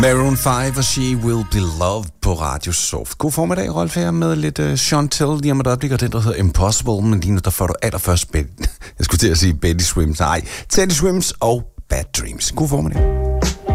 Maroon 5 og She Will Be Loved på Radio Soft. God formiddag, Rolf, her med lidt Chantel. Lige om et øjeblik, og den, der hedder Impossible, men lige nu, der får du allerførst jeg skulle til at sige Betty Swims. Nej, Teddy Swims og Bad Dreams. God formiddag.